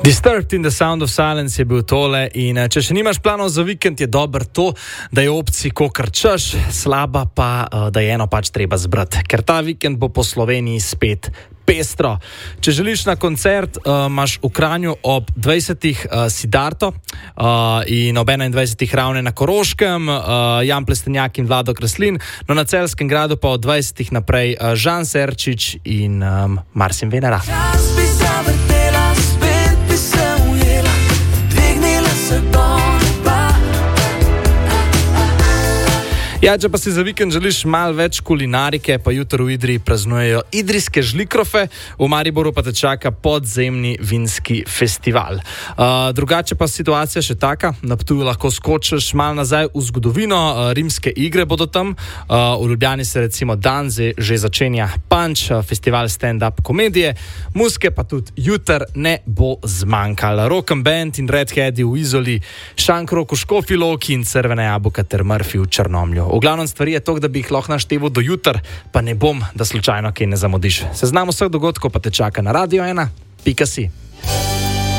Disturbed in the Sound of Silence je bil tole in če še nimaš planov za vikend, je dobro to, da je opcij kokar češ, slaba pa, da je eno pač treba zbrati, ker ta vikend bo po Sloveniji spet pestro. Če želiš na koncert, imaš v Kranju ob 20. Siddharto in ob 21. Ravne na Koroškem, Jan Plestenjak in Vlado Kreslin, no na Celjskem gradu pa od 20. naprej Žan Serčič in Marcin Venera. Ja, če pa si za vikend želiš malo več kulinarike, pa jutro v Idriji praznujejo idrijske žlikrofe, v Mariboru pa te čaka podzemni vinski festival. Drugače pa situacija še taka, na Ptuju lahko skočiš malo nazaj v zgodovino, rimske igre bodo tam, v Ljubljani se recimo dan že začenja Punch, festival stand-up komedije, muzike pa tudi jutr ne bo zmanjkalo. Rock and Band in Redheadi v Izoli, Šankrok v Škofji Loki in Crvena jabolka ter Murphy v Črnomlju. V glavnem stvari je to, da bi jih lahko našteval do jutra, pa ne bom, da slučajno kaj ne zamudiš. Seznam vseh dogodkov pa te čaka na Radio 1.si.